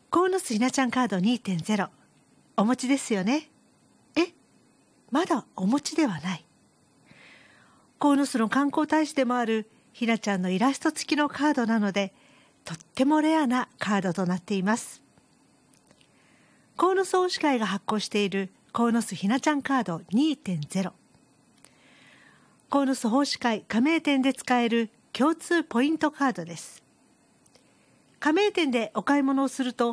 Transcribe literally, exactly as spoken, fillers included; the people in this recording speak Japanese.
鴻巣ひなちゃんカード にてんゼロ お持ちですよね。え、まだお持ちではない。鴻巣の観光大使でもあるひなちゃんのイラスト付きのカードなので、とってもレアなカードとなっています。鴻巣大使会が発行している鴻巣ひなちゃんカード にてんゼロ。鴻巣奉仕会加盟店で使える共通ポイントカードです。加盟店でお買い物をすると